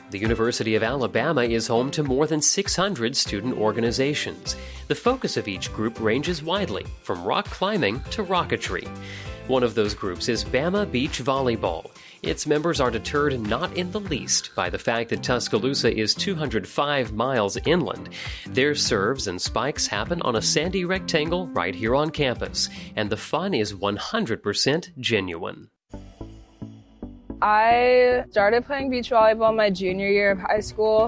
The University of Alabama is home to more than 600 student organizations. The focus of each group ranges widely, from rock climbing to rocketry. One of those groups is Bama Beach Volleyball. Its members are deterred not in the least by the fact that Tuscaloosa is 205 miles inland. Their serves and spikes happen on a sandy rectangle right here on campus, and the fun is 100% genuine. I started playing beach volleyball my junior year of high school.